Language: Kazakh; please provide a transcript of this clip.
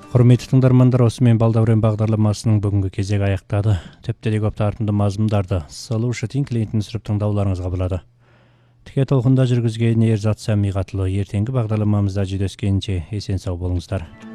Құрметті тыңдармандар, осымен Балдәурен бағдарламасының бүгінгі кезегі аяқтады. Тіптен көп тартымды мазмұндарды слушать клиентін сүріп тыңдауларыңызға болады. Тіке толқында жүргізген Ерзат Сәмиғатұлы. Ертеңгі бағдарламамызда жүздескенше есен сау болыңыздар.